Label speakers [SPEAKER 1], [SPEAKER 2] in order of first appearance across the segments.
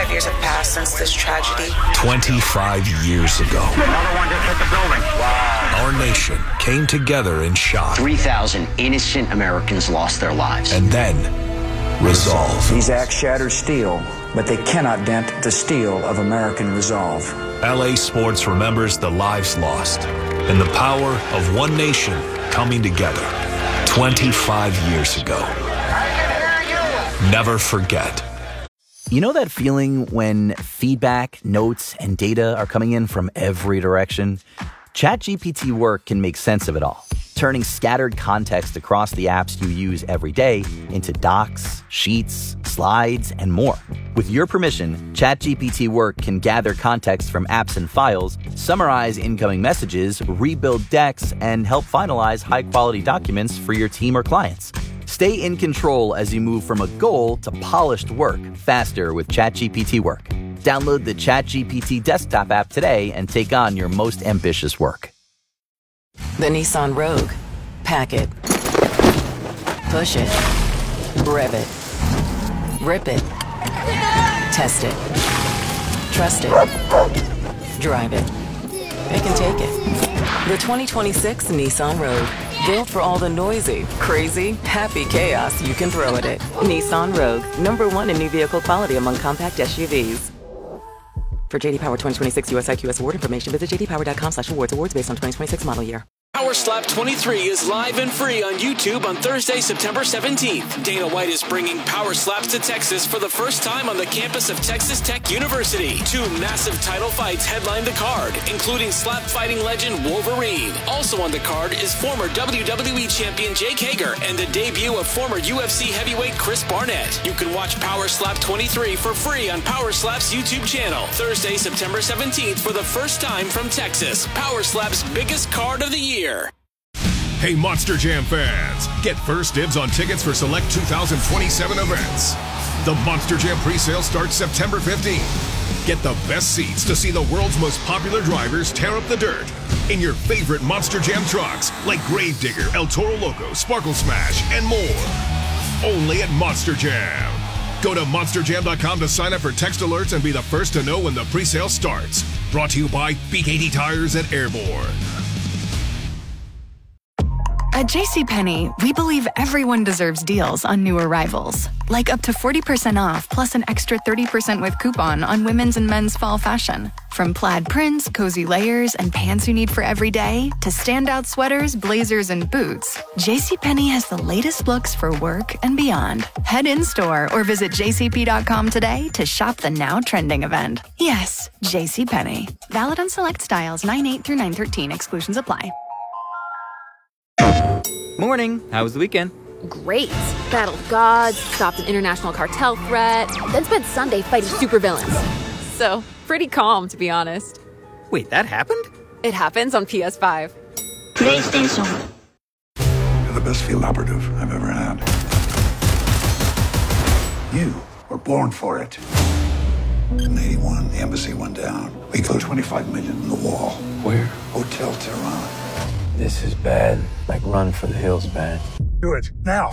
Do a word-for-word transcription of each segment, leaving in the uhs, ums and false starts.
[SPEAKER 1] twenty-five years have passed since this tragedy.
[SPEAKER 2] twenty-five years ago.
[SPEAKER 3] Another one just hit the building. Wow.
[SPEAKER 2] Our nation came together in shock.
[SPEAKER 4] three thousand innocent Americans lost their lives.
[SPEAKER 2] And then, resolve.
[SPEAKER 5] These acts shatter steel, but they cannot dent the steel of American resolve.
[SPEAKER 2] L A Sports remembers the lives lost and the power of one nation coming together twenty-five years ago. Never forget.
[SPEAKER 6] You know that feeling when feedback, notes, and data are coming in from every direction? ChatGPT Work can make sense of it all, turning scattered context across the apps you use every day into docs, sheets, slides, and more. With your permission, ChatGPT Work can gather context from apps and files, summarize incoming messages, rebuild decks, and help finalize high-quality documents for your team or clients. Stay in control as you move from a goal to polished work faster with ChatGPT Work. Download the ChatGPT desktop app today and take on your most ambitious work.
[SPEAKER 7] The Nissan Rogue. Pack it. Push it. Rev it. Rip it. Test it. Trust it. Drive it. It can take it. The twenty twenty-six Nissan Rogue. Built for all the noisy, crazy, happy chaos you can throw at it. Nissan Rogue. Number one in new vehicle quality among compact S U Vs. For J D Power twenty twenty-six U S I Q S award information, visit j d power dot com slash awards. Awards based on twenty twenty-six model year.
[SPEAKER 8] Power Slap twenty-three is live and free on YouTube on Thursday, September seventeenth. Dana White is bringing Power Slaps to Texas for the first time on the campus of Texas Tech University. Two massive title fights headline the card, including slap fighting legend Wolverine. Also on the card is former W W E champion Jake Hager and the debut of former U F C heavyweight Chris Barnett. You can watch Power Slap twenty-three for free on Power Slap's YouTube channel. Thursday, September seventeenth for the first time from Texas. Power Slap's biggest card of the year.
[SPEAKER 9] Hey, Monster Jam fans, get first dibs on tickets for select two thousand twenty-seven events. The Monster Jam presale starts September fifteenth. Get the best seats to see the world's most popular drivers tear up the dirt in your favorite Monster Jam trucks like Gravedigger, El Toro Loco, Sparkle Smash, and more. Only at Monster Jam. Go to monster jam dot com to sign up for text alerts and be the first to know when the presale starts. Brought to you by B K T Tires and Airborne.
[SPEAKER 10] At JCPenney, we believe everyone deserves deals on new arrivals. Like up to forty percent off plus an extra thirty percent with coupon on women's and men's fall fashion. From plaid prints, cozy layers, and pants you need for every day, to standout sweaters, blazers, and boots, JCPenney has the latest looks for work and beyond. Head in-store or visit j c p dot com today to shop the now trending event. Yes, JCPenney. Valid on select styles nine eight through nine thirteen. Exclusions apply.
[SPEAKER 11] Morning. How was the weekend?
[SPEAKER 12] Great. Battled gods, stopped an international cartel threat, then spent Sunday fighting supervillains. So, pretty calm, to be honest.
[SPEAKER 11] Wait, that happened?
[SPEAKER 12] It happens on P S five.
[SPEAKER 13] PlayStation.
[SPEAKER 14] You're the best field operative I've ever had. You were born for it. In eighty-one, the embassy went down. We put twenty-five million in the wall.
[SPEAKER 15] Where?
[SPEAKER 14] Hotel Tehran.
[SPEAKER 15] This is bad. Like Run for the Hills bad.
[SPEAKER 14] Do it, now.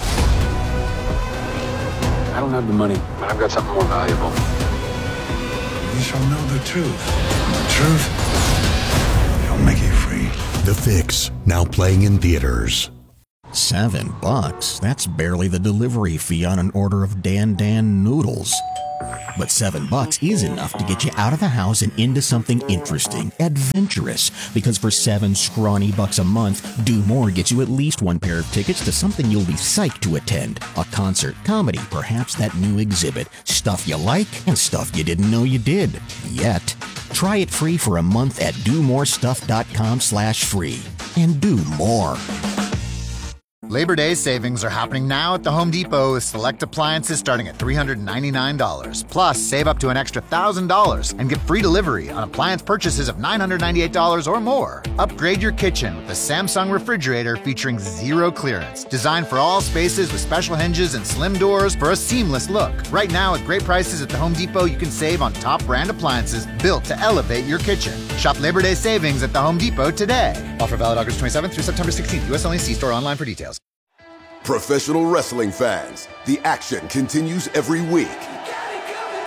[SPEAKER 15] I don't have the money, but I've got something more valuable.
[SPEAKER 14] You shall know the truth. And the truth shall make you free.
[SPEAKER 16] The Fix, now playing in theaters.
[SPEAKER 17] Seven bucks? That's barely the delivery fee on an order of Dan Dan noodles. But seven bucks is enough to get you out of the house and into something interesting, adventurous. Because for seven scrawny bucks a month, Do More gets you at least one pair of tickets to something you'll be psyched to attend. A concert, comedy, perhaps that new exhibit. Stuff you like and stuff you didn't know you did. Yet. Try it free for a month at do more stuff dot com slash free. And do more.
[SPEAKER 18] Labor Day savings are happening now at the Home Depot with select appliances starting at three hundred ninety-nine dollars. Plus, save up to an extra one thousand dollars and get free delivery on appliance purchases of nine hundred ninety-eight dollars or more. Upgrade your kitchen with the Samsung refrigerator featuring zero clearance. Designed for all spaces with special hinges and slim doors for a seamless look. Right now, at great prices at the Home Depot, you can save on top brand appliances built to elevate your kitchen. Shop Labor Day savings at the Home Depot today. Offer valid August twenty-seventh through September sixteenth. U S only. See store online for details.
[SPEAKER 19] Professional wrestling fans, the action continues every week.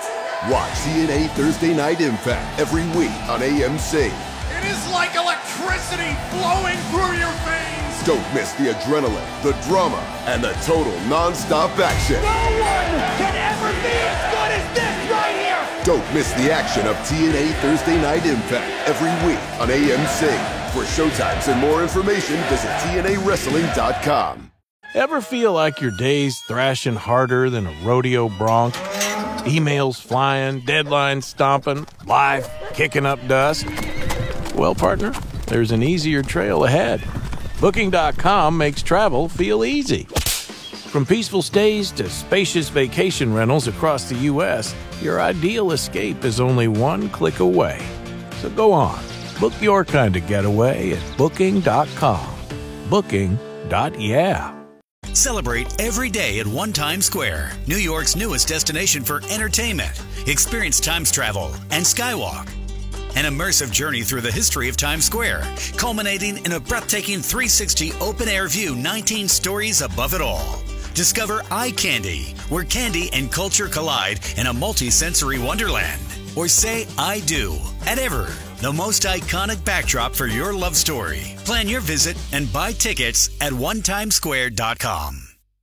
[SPEAKER 13] Watch T N A Thursday Night Impact every week on A M C.
[SPEAKER 19] It is like electricity flowing through your veins.
[SPEAKER 13] Don't miss the adrenaline, the drama, and the total non-stop action.
[SPEAKER 19] No one can ever be as good as this right here.
[SPEAKER 13] Don't miss the action of T N A Thursday Night Impact every week on A M C. For showtimes and more information, visit T N A wrestling dot com.
[SPEAKER 20] Ever feel like your day's thrashing harder than a rodeo bronc? Emails flying, deadlines stomping, life kicking up dust? Well, partner, there's an easier trail ahead. Booking dot com makes travel feel easy. From peaceful stays to spacious vacation rentals across the U S, your ideal escape is only one click away. So go on, book your kind of getaway at Booking dot com. Booking. Yeah.
[SPEAKER 21] Celebrate every day at One Times Square, New York's newest destination for entertainment. Experience Times Travel and Skywalk. An immersive journey through the history of Times Square, culminating in a breathtaking three sixty open-air view, nineteen stories above it all. Discover Eye Candy, where candy and culture collide in a multi-sensory wonderland. Or say I do at Ever, the most iconic backdrop for your love story. Plan your visit and buy tickets at one times square dot com.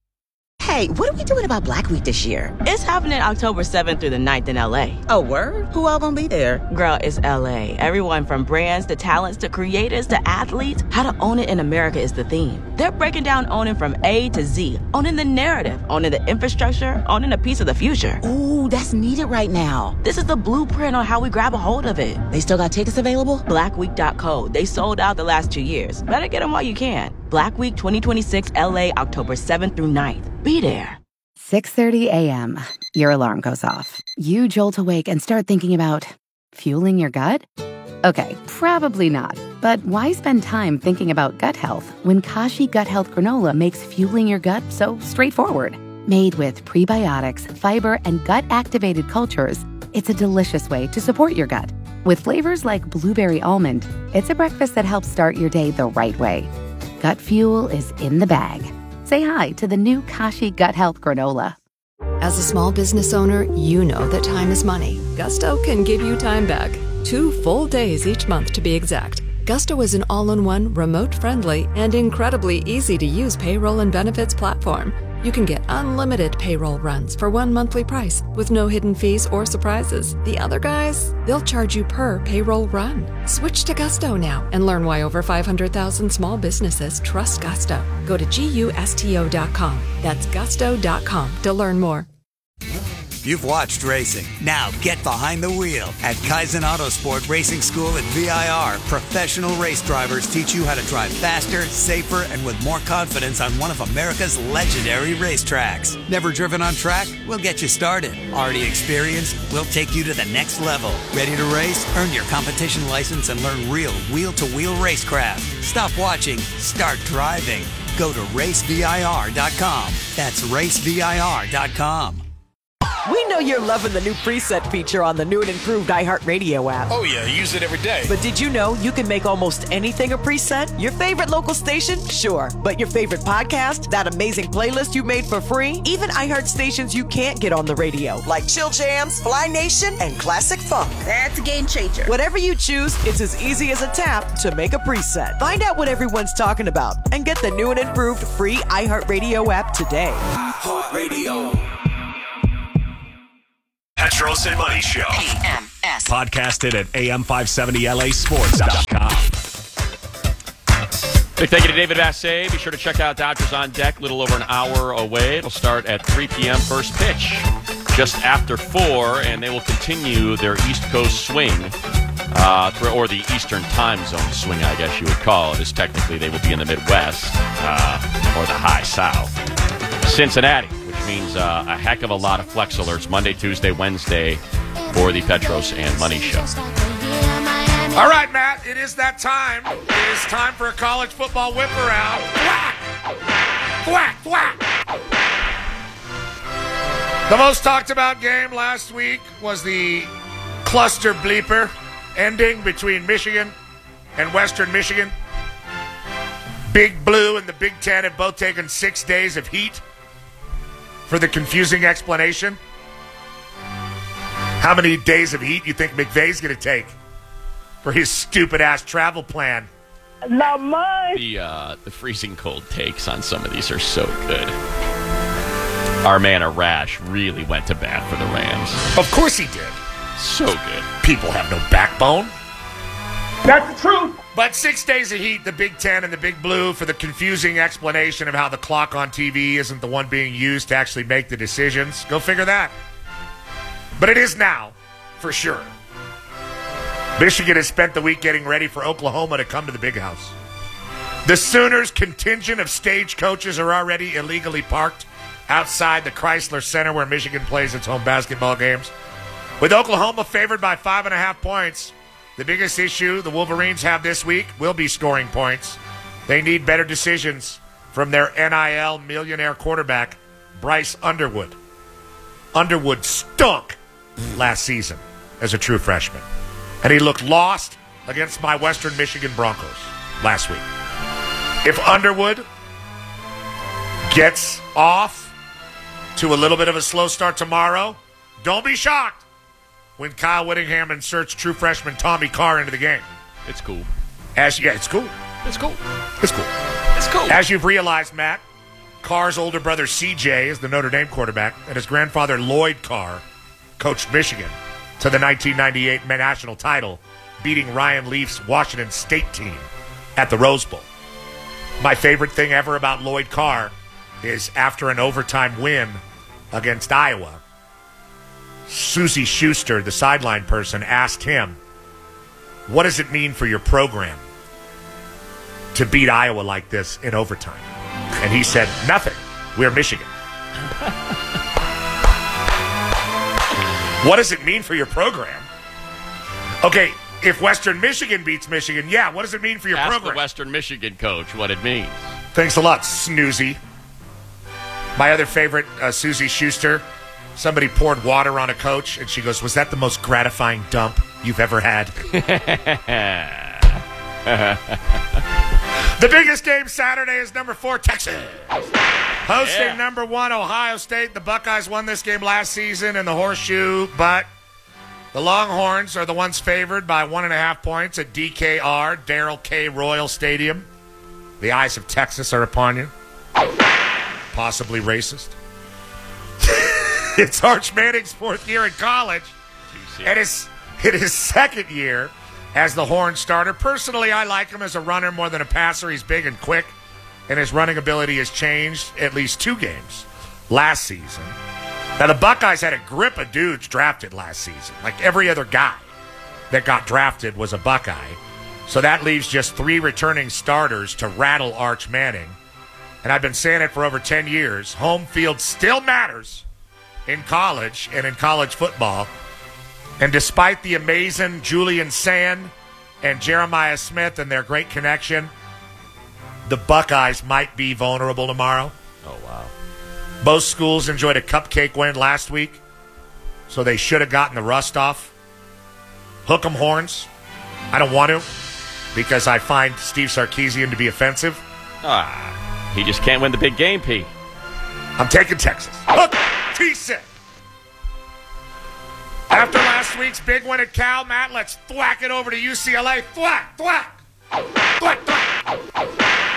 [SPEAKER 22] Hey, what are we doing about Black Week this year?
[SPEAKER 23] It's happening October seventh through the ninth in L A.
[SPEAKER 22] Oh, word? Who all gonna be there?
[SPEAKER 23] Girl, it's L A. Everyone from brands to talents to creators to athletes. How to own it in America is the theme. They're breaking down owning from A to Z. Owning the narrative, owning the infrastructure, owning a piece of the future.
[SPEAKER 22] Ooh, that's needed right now.
[SPEAKER 23] This is the blueprint on how we grab a hold of it.
[SPEAKER 22] They still got tickets available?
[SPEAKER 23] black week dot co. They sold out the last two years. Better get them while you can. Black Week twenty twenty-six L A, October seventh through ninth. Be there.
[SPEAKER 24] six thirty a.m. Your alarm goes off. You jolt awake and start thinking about fueling your gut? Okay, probably not. But why spend time thinking about gut health when Kashi Gut Health Granola makes fueling your gut so straightforward? Made with prebiotics, fiber, and gut-activated cultures, it's a delicious way to support your gut. With flavors like blueberry almond, it's a breakfast that helps start your day the right way. Gut fuel is in the bag. Say hi to the new Kashi Gut Health Granola.
[SPEAKER 25] As a small business owner, you know that time is money. Gusto can give you time back. Two full days each month to be exact. Gusto is an all-in-one, remote-friendly, and incredibly easy-to-use payroll and benefits platform. You can get unlimited payroll runs for one monthly price with no hidden fees or surprises. The other guys, they'll charge you per payroll run. Switch to Gusto now and learn why over five hundred thousand small businesses trust Gusto. Go to gusto dot com. That's gusto dot com to learn more.
[SPEAKER 26] You've watched racing. Now get behind the wheel. At Kaizen Autosport Racing School at V I R, professional race drivers teach you how to drive faster, safer, and with more confidence on one of America's legendary racetracks. Never driven on track? We'll get you started. Already experienced? We'll take you to the next level. Ready to race? Earn your competition license and learn real wheel-to-wheel racecraft. Stop watching. Start driving. Go to race V I R dot com. That's race V I R dot com.
[SPEAKER 27] We know you're loving the new preset feature on the new and improved iHeartRadio app.
[SPEAKER 9] Oh yeah, I use it every day.
[SPEAKER 27] But did you know you can make almost anything a preset? Your favorite local station? Sure. But your favorite podcast? That amazing playlist you made for free? Even iHeart stations you can't get on the radio, like Chill Jams, Fly Nation, and Classic Funk.
[SPEAKER 28] That's a game changer.
[SPEAKER 27] Whatever you choose, it's as easy as a tap to make a preset. Find out what everyone's talking about and get the new and improved free iHeartRadio app today.
[SPEAKER 2] iHeartRadio. Petros and Money Show.
[SPEAKER 7] A M S.
[SPEAKER 2] Podcasted at A M five seventy L A sports dot com.
[SPEAKER 29] Big thank you to David Vassay. Be sure to check out Dodgers on Deck, a little over an hour away. It'll start at three p.m. first pitch, just after four, and they will continue their East Coast swing, uh, or the Eastern time zone swing, I guess you would call it, as technically they will be in the Midwest, uh, or the high South. Cincinnati, which means uh, a heck of a lot of flex alerts Monday, Tuesday, Wednesday for the Petros and Money Show.
[SPEAKER 19] All right, Matt, it is that time. It is time for a college football whip around. Thwack! Thwack! Thwack! The most talked about game last week was the cluster bleeper ending between Michigan and Western Michigan. Big Blue and the Big Ten have both taken six days of heat for the confusing explanation. How many days of heat you think McVay's going to take for his stupid-ass travel plan?
[SPEAKER 1] Not much.
[SPEAKER 29] The, uh, the freezing cold takes on some of these are so good. Our man Arash really went to bat for the Rams.
[SPEAKER 19] Of course he did.
[SPEAKER 29] So good.
[SPEAKER 19] People have no backbone.
[SPEAKER 1] That's the truth.
[SPEAKER 19] But six days of heat, the Big Ten and the Big Blue for the confusing explanation of how the clock on T V isn't the one being used to actually make the decisions. Go figure that. But it is now, for sure. Michigan has spent the week getting ready for Oklahoma to come to the Big House. The Sooners' contingent of stagecoaches are already illegally parked outside the Chrysler Center where Michigan plays its home basketball games. With Oklahoma favored by five and a half points, the biggest issue the Wolverines have this week will be scoring points. They need better decisions from their N I L millionaire quarterback, Bryce Underwood. Underwood stunk last season as a true freshman, and he looked lost against my Western Michigan Broncos last week. If Underwood gets off to a little bit of a slow start tomorrow, don't be shocked when Kyle Whittingham inserts true freshman Tommy Carr into the game.
[SPEAKER 29] It's cool.
[SPEAKER 19] As yeah, it's cool.
[SPEAKER 29] It's cool.
[SPEAKER 19] It's cool.
[SPEAKER 29] It's cool.
[SPEAKER 19] As you've realized, Matt, Carr's older brother C J is the Notre Dame quarterback, and his grandfather Lloyd Carr coached Michigan to the nineteen ninety-eight national title, beating Ryan Leaf's Washington State team at the Rose Bowl. My favorite thing ever about Lloyd Carr is after an overtime win against Iowa, Susie Schuster, the sideline person, asked him, what does it mean for your program to beat Iowa like this in overtime? And he said, nothing. We're Michigan. What does it mean for your program? Okay, if Western Michigan beats Michigan, yeah, what does it mean for your
[SPEAKER 29] Ask
[SPEAKER 19] program?
[SPEAKER 29] the Western Michigan coach what it means.
[SPEAKER 19] Thanks a lot, Snoozy. My other favorite, uh, Susie Schuster, somebody poured water on a coach, and she goes, was that the most gratifying dump you've ever had? The biggest game Saturday is number four, Texas. Hosting
[SPEAKER 29] Yeah.
[SPEAKER 19] number one, Ohio State. The Buckeyes won this game last season in the Horseshoe, but the Longhorns are the ones favored by one and a half points at D K R, Darrell K. Royal Stadium. The eyes of Texas are upon you. Possibly racist. It's Arch Manning's fourth year in college, and it's in his second year as the Horn starter. Personally, I like him as a runner more than a passer. He's big and quick, and his running ability has changed at least two games last season. Now, the Buckeyes had a grip of dudes drafted last season. Like every other guy that got drafted was a Buckeye. So that leaves just three returning starters to rattle Arch Manning. And I've been saying it for over ten years. Home field still matters in college and in college football. And despite the amazing Julian Sand and Jeremiah Smith and their great connection, the Buckeyes might be vulnerable tomorrow.
[SPEAKER 29] Oh, wow.
[SPEAKER 19] Both schools enjoyed a cupcake win last week, so they should have gotten the rust off. Hook 'em horns. I don't want to, because I find Steve Sarkisian to be offensive.
[SPEAKER 29] Ah, he just can't win the big game, P.
[SPEAKER 19] I'm taking Texas. Hook T six. After last week's big win at Cal, Matt, let's thwack it over to U C L A. Thwack, thwack, thwack, thwack.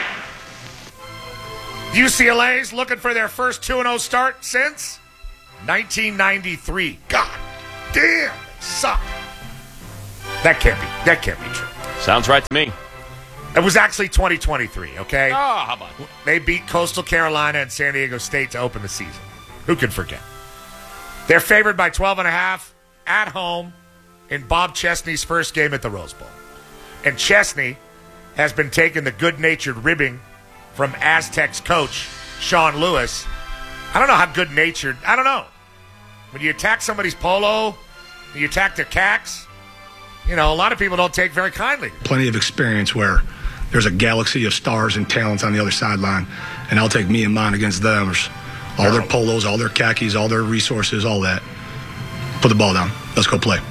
[SPEAKER 19] U C L A's looking for their first two and oh start since nineteen ninety-three. God damn, they suck. That can't be. That can't be true.
[SPEAKER 29] Sounds right to me.
[SPEAKER 19] It was actually twenty twenty-three, okay?
[SPEAKER 29] Oh, how about it?
[SPEAKER 19] They beat Coastal Carolina and San Diego State to open the season. Who could forget? They're favored by twelve and a half at home in Bob Chesney's first game at the Rose Bowl. And Chesney has been taking the good-natured ribbing from Aztecs coach Sean Lewis. I don't know how good-natured, I don't know. When you attack somebody's polo, when you attack their cacks, you know, a lot of people don't take very kindly.
[SPEAKER 3] Plenty of experience where there's a galaxy of stars and talents on the other sideline, and I'll take me and mine against them. There's all their polos, all their khakis, all their resources, all that. Put the ball down. Let's go play.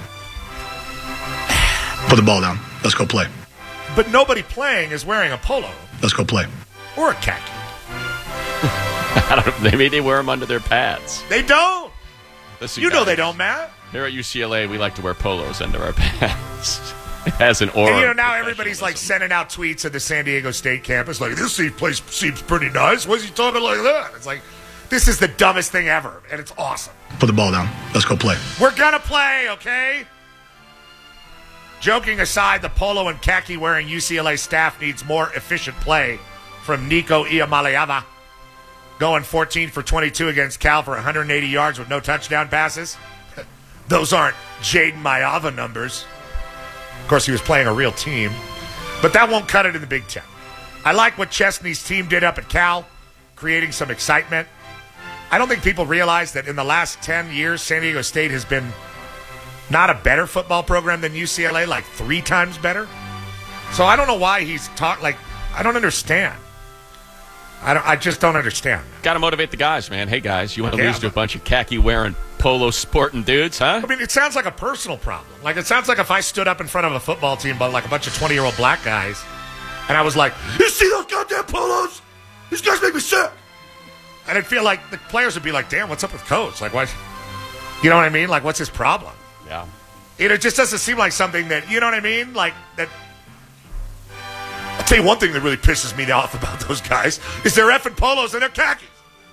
[SPEAKER 3] Put the ball down. Let's go play.
[SPEAKER 19] But nobody playing is wearing a polo.
[SPEAKER 3] Let's go play.
[SPEAKER 19] Or a khaki.
[SPEAKER 29] I don't know. Maybe they wear them under their pads.
[SPEAKER 19] They don't. You know they don't, Matt.
[SPEAKER 29] Here at U C L A, we like to wear polos under our pants. It has an aura.
[SPEAKER 19] And you know, now everybody's like sending out tweets at the San Diego State campus like, this place seems pretty nice. Why is he talking like that? It's like, this is the dumbest thing ever, and it's awesome.
[SPEAKER 3] Put the ball down. Let's go play.
[SPEAKER 19] We're going to play, okay? Joking aside, the polo and khaki-wearing U C L A staff needs more efficient play from Nico Iamaleava, going fourteen for twenty-two against Cal for one hundred eighty yards with no touchdown passes. Those aren't Jaden Maiava numbers. Of course, he was playing a real team. But that won't cut it in the Big Ten. I like what Chesney's team did up at Cal, creating some excitement. I don't think people realize that in the last ten years, San Diego State has been not a better football program than U C L A, like three times better. So I don't know why he's talk like I don't understand. I don't. I just don't understand.
[SPEAKER 29] Got to motivate the guys, man. Hey guys, you want to
[SPEAKER 19] Yeah,
[SPEAKER 29] lose to a
[SPEAKER 19] but-
[SPEAKER 29] bunch of khaki wearing, polo sporting dudes, huh?
[SPEAKER 19] I mean, it sounds like a personal problem. Like it sounds like if I stood up in front of a football team, but like a bunch of twenty-year-old black guys, and I was like, "You see those goddamn polos? These guys make me sick." And I'd feel like the players would be like, "Damn, what's up with Coach? Like, what? You know what I mean? Like, what's his problem?"
[SPEAKER 29] Yeah.
[SPEAKER 19] It, it just doesn't seem like something that, you know what I mean? Like, that. I'll tell you one thing that really pisses me off about those guys is their effing polos and their khakis.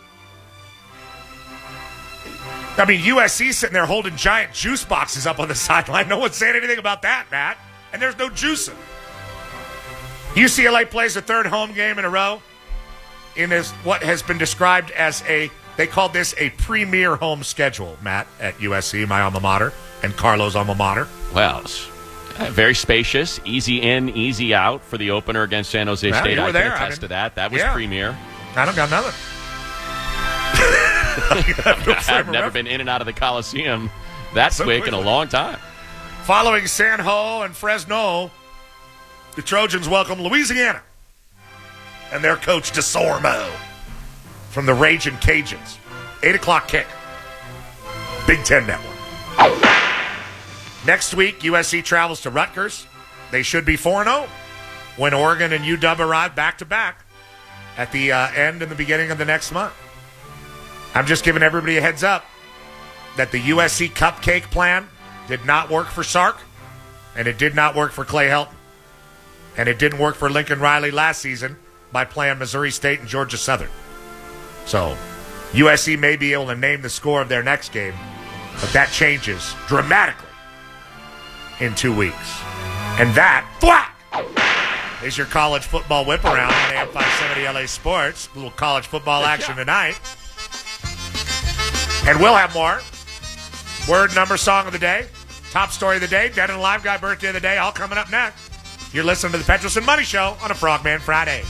[SPEAKER 19] I mean, U S C sitting there holding giant juice boxes up on the sideline. No one's saying anything about that, Matt. And there's no juicing. U C L A plays a third home game in a row in this, what has been described as a, they called this a premier home schedule, Matt, at U S C, my alma mater, and Carlo's alma mater.
[SPEAKER 29] Well, it's, uh, very spacious, easy in, easy out for the opener against San Jose
[SPEAKER 19] Well,
[SPEAKER 29] State.
[SPEAKER 19] you were
[SPEAKER 29] I
[SPEAKER 19] there.
[SPEAKER 29] can
[SPEAKER 19] I
[SPEAKER 29] attest
[SPEAKER 19] mean,
[SPEAKER 29] to that. That was
[SPEAKER 19] yeah.
[SPEAKER 29] premier.
[SPEAKER 19] I don't got nothing.
[SPEAKER 29] I've never been in and out of the Coliseum that
[SPEAKER 19] So
[SPEAKER 29] quick in a
[SPEAKER 19] quickly.
[SPEAKER 29] long time.
[SPEAKER 19] Following San Ho and Fresno, the Trojans welcome Louisiana and their coach DeSormo from the Ragin' Cajuns. eight o'clock kick. Big Ten Network. Next week, U S C travels to Rutgers. They should be four and oh when Oregon and U W arrive back-to-back at the uh, end and the beginning of the next month. I'm just giving everybody a heads up that the U S C cupcake plan did not work for Sark, and it did not work for Clay Helton, and it didn't work for Lincoln Riley last season by playing Missouri State and Georgia Southern. So U S C may be able to name the score of their next game, but that changes dramatically in two weeks. And that, thwack, is your college football whip around on A M five seventy L A Sports. A little college football action tonight. And we'll have more. Word, number, song of the day. Top story of the day. Dead and Alive Guy birthday of the day. All coming up next. You're listening to the Petrelson Money Show on a Frogman Friday.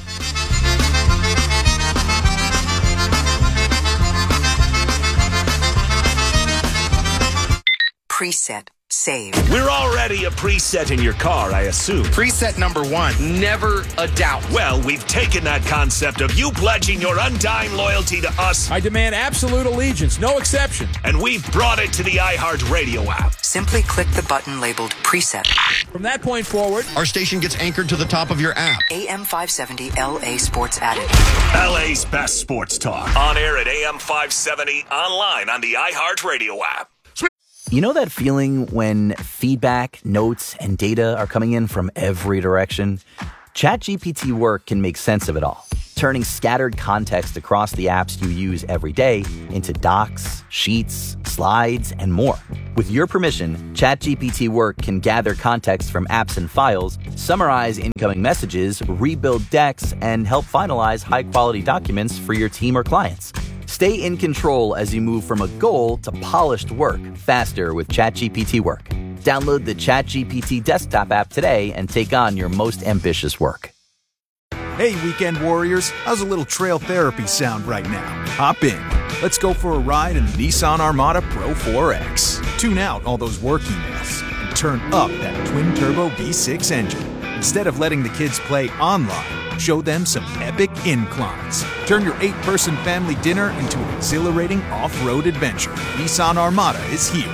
[SPEAKER 4] Preset. Save.
[SPEAKER 2] We're already a preset in your car, I assume.
[SPEAKER 5] Preset number one, never a doubt.
[SPEAKER 2] Well, we've taken that concept of you pledging your undying loyalty to us.
[SPEAKER 6] I demand absolute allegiance, no exception.
[SPEAKER 2] And we've brought it to the iHeartRadio app.
[SPEAKER 4] Simply click the button labeled Preset.
[SPEAKER 6] From that point forward,
[SPEAKER 8] our station gets anchored to the top of your app.
[SPEAKER 4] A M five seventy L A Sports added.
[SPEAKER 2] L A's best sports talk. On air at A M five seventy, online on the iHeartRadio app.
[SPEAKER 10] You know that feeling when feedback, notes, and data are coming in from every direction? ChatGPT Work can make sense of it all, turning scattered context across the apps you use every day into docs, sheets, slides, and more. With your permission, ChatGPT Work can gather context from apps and files, summarize incoming messages, rebuild decks, and help finalize high-quality documents for your team or clients. Stay in control as you move from a goal to polished work faster with ChatGPT Work. Download the ChatGPT desktop app today and take on your most ambitious work.
[SPEAKER 11] Hey, weekend warriors, how's a little trail therapy sound right now? Hop in. Let's go for a ride in the Nissan Armada Pro four X. Tune out all those work emails and turn up that twin-turbo V six engine. Instead of letting the kids play online, show them some epic inclines. Turn your eight-person family dinner into an exhilarating off-road adventure. Nissan Armada is here.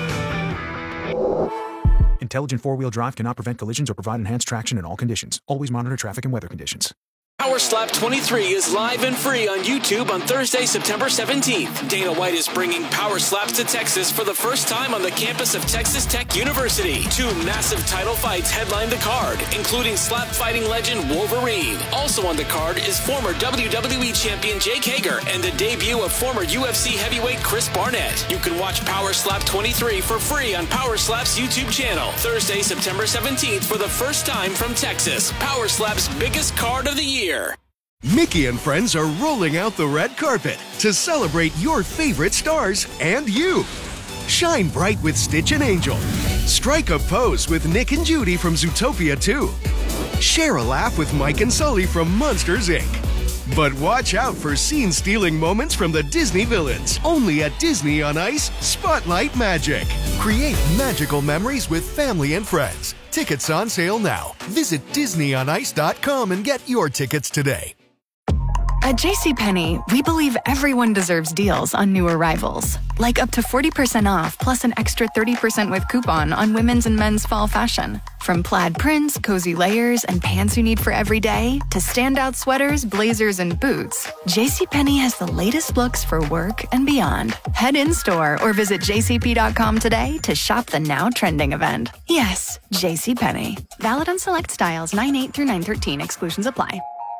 [SPEAKER 11] Intelligent four-wheel drive cannot prevent collisions or provide enhanced traction in all conditions. Always monitor traffic and weather conditions.
[SPEAKER 12] Power Slap twenty-three is live and free on YouTube on Thursday, September seventeenth. Dana White is bringing Power Slaps to Texas for the first time on the campus of Texas Tech University. Two massive title fights headline the card, including slap fighting legend Wolverine. Also on the card is former W W E champion Jake Hager and the debut of former U F C heavyweight Chris Barnett. You can watch Power Slap twenty-three for free on Power Slap's YouTube channel. Thursday, September seventeenth for the first time from Texas. Power Slap's biggest card of the year.
[SPEAKER 13] Mickey and friends are rolling out the red carpet to celebrate your favorite stars and you. Shine bright with Stitch and Angel. Strike a pose with Nick and Judy from Zootopia two. Share a laugh with Mike and Sully from Monsters, Incorporated. But watch out for scene-stealing moments from the Disney villains. Only at Disney on Ice Spotlight Magic. Create magical memories with family and friends. Tickets on sale now. Visit Disney On Ice dot com and get your tickets today.
[SPEAKER 14] At JCPenney, we believe everyone deserves deals on new arrivals. Like up to forty percent off plus an extra thirty percent with coupon on women's and men's fall fashion. From plaid prints, cozy layers, and pants you need for every day, to standout sweaters, blazers, and boots, JCPenney has the latest looks for work and beyond. Head in-store or visit J C P dot com today to shop the now trending event. Yes, JCPenney. Valid on select styles nine eight through nine thirteen. Exclusions apply.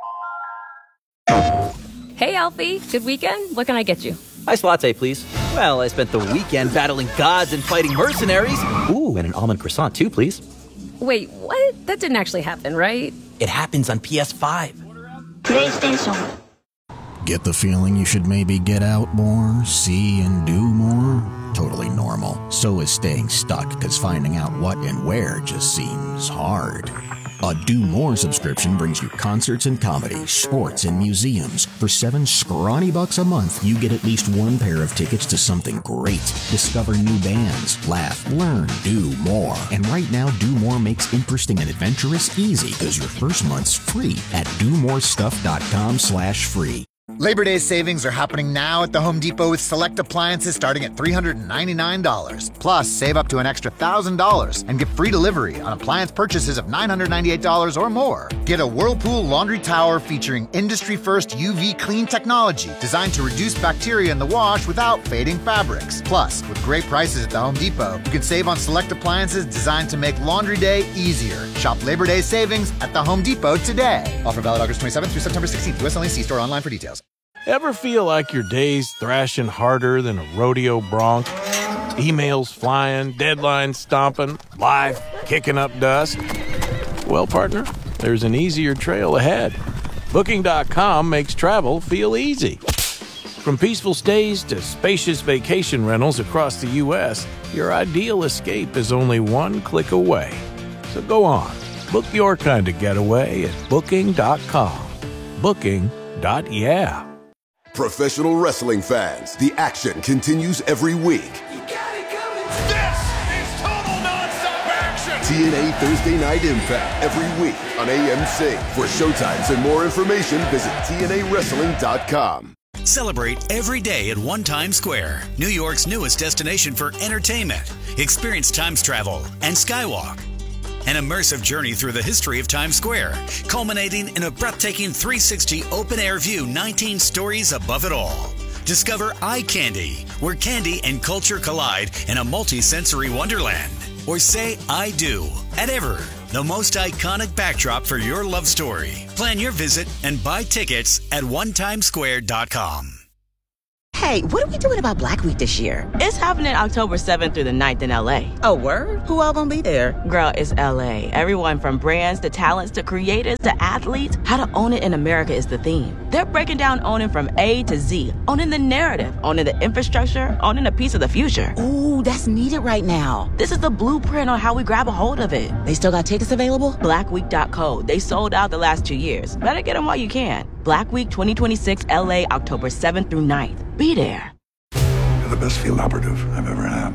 [SPEAKER 15] Hey, Alfie. Good weekend? What can I get you?
[SPEAKER 10] Iced latte, please. Well, I spent the weekend battling gods and fighting mercenaries. Ooh, and an almond croissant, too, please.
[SPEAKER 15] Wait, what? That didn't actually happen, right?
[SPEAKER 10] It happens on P S five.
[SPEAKER 15] PlayStation.
[SPEAKER 8] Get the feeling you should maybe get out more, see and do more? Totally normal. So is staying stuck, because finding out what and where just seems hard. A Do More subscription brings you concerts and comedy, sports and museums. For seven scrawny bucks a month, you get at least one pair of tickets to something great. Discover new bands, laugh, learn, do more. And right now, Do More makes interesting and adventurous easy, because your first month's free at do more stuff dot com slash free.
[SPEAKER 16] Labor Day savings are happening now at the Home Depot with select appliances starting at three hundred ninety-nine dollars. Plus, save up to an extra one thousand dollars and get free delivery on appliance purchases of nine hundred ninety-eight dollars or more. Get a Whirlpool laundry tower featuring industry-first U V clean technology designed to reduce bacteria in the wash without fading fabrics. Plus, with great prices at the Home Depot, you can save on select appliances designed to make laundry day easier. Shop Labor Day savings at the Home Depot today. Offer valid August twenty-seventh through September sixteenth. U S only. See store online for details.
[SPEAKER 17] Ever feel like your day's thrashing harder than a rodeo bronc? Emails flying, deadlines stomping, life kicking up dust? Well, partner, there's an easier trail ahead. Booking dot com makes travel feel easy. From peaceful stays to spacious vacation rentals across the U S, your ideal escape is only one click away. So go on, book your kind of getaway at Booking dot com. Booking. Yeah.
[SPEAKER 18] Professional wrestling fans, the action continues every week.
[SPEAKER 19] This is total nonstop action.
[SPEAKER 18] T N A Thursday Night Impact every week on A M C. For showtimes and more information, visit T N A wrestling dot com.
[SPEAKER 21] Celebrate every day at One Times Square, New York's newest destination for entertainment. Experience Times travel and Skywalk. An immersive journey through the history of Times Square, culminating in a breathtaking three sixty open-air view nineteen stories above it all. Discover Eye Candy, where candy and culture collide in a multi-sensory wonderland. Or say I do at Ever, the most iconic backdrop for your love story. Plan your visit and buy tickets at one times square dot com.
[SPEAKER 22] Hey, what are we doing about Black Week this year?
[SPEAKER 23] It's happening October seventh through the ninth in L A.
[SPEAKER 22] Oh, word? Who all gonna be there?
[SPEAKER 23] Girl, it's L A. Everyone from brands to talents to creators to athletes. How to own it in America is the theme. They're breaking down owning from A to Z. Owning the narrative, owning the infrastructure, owning a piece of the future.
[SPEAKER 22] Ooh, that's needed right now.
[SPEAKER 23] This is the blueprint on how we grab a hold of it.
[SPEAKER 22] They still got tickets available?
[SPEAKER 23] black week dot co. They sold out the last two years. Better get them while you can. Black Week twenty twenty-six L A, October seventh through ninth. Be there.
[SPEAKER 20] You're the best field operative I've ever had.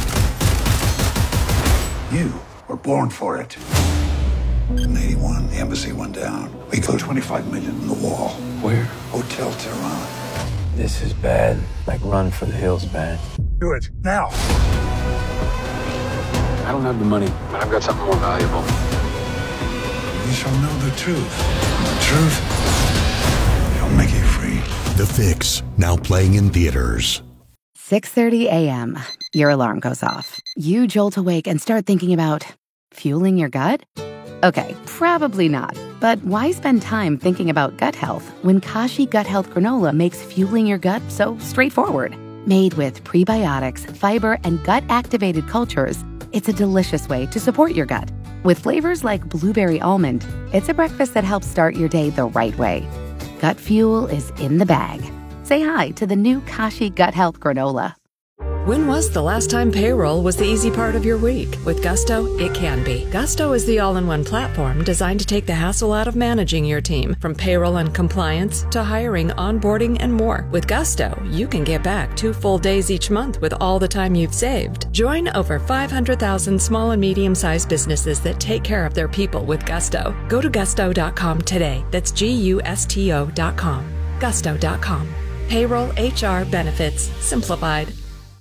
[SPEAKER 20] You were born for it. In eighty-one, the embassy went down. We flew twenty-five million in the wall. Where? Hotel Tehran.
[SPEAKER 28] This is bad. Like Run for the Hills bad.
[SPEAKER 20] Do it, now.
[SPEAKER 28] I don't have the money, but I've got something more valuable.
[SPEAKER 20] You shall know the truth. And the truth shall make you free.
[SPEAKER 1] The Fix, now playing in theaters.
[SPEAKER 3] six thirty a.m. Your alarm goes off. You jolt awake and start thinking about fueling your gut? Okay, probably not. But why spend time thinking about gut health when Kashi Gut Health Granola makes fueling your gut so straightforward? Made with prebiotics, fiber, and gut-activated cultures, it's a delicious way to support your gut. With flavors like blueberry almond, it's a breakfast that helps start your day the right way. Gut fuel is in the bag. Say hi to the new Kashi Gut Health Granola.
[SPEAKER 7] When was the last time payroll was the easy part of your week? With Gusto, it can be. Gusto is the all-in-one platform designed to take the hassle out of managing your team, from payroll and compliance to hiring, onboarding, and more. With Gusto, you can get back two full days each month with all the time you've saved. Join over five hundred thousand small and medium-sized businesses that take care of their people with Gusto. Go to gusto dot com today. That's G U S T O dot com. gusto dot com. Payroll, H R, benefits, simplified.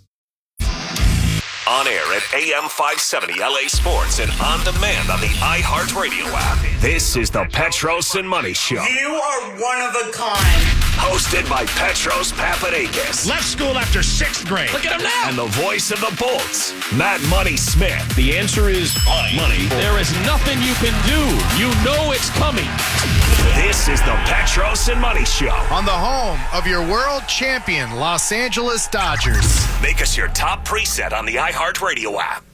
[SPEAKER 2] On air at A M five seventy L A Sports and on demand on the iHeartRadio app. This is the Petros and Money Show.
[SPEAKER 9] You are one of a kind.
[SPEAKER 2] Hosted by Petros Papadakis.
[SPEAKER 19] Left school after sixth grade.
[SPEAKER 2] Look at him now. And the voice of the Bolts, Matt Money Smith.
[SPEAKER 6] The answer is money. There is nothing you can do. You know it's coming.
[SPEAKER 2] This is the Petros and Money Show.
[SPEAKER 5] On the home of your world champion, Los Angeles Dodgers.
[SPEAKER 2] Make us your top preset on the iHeartRadio app.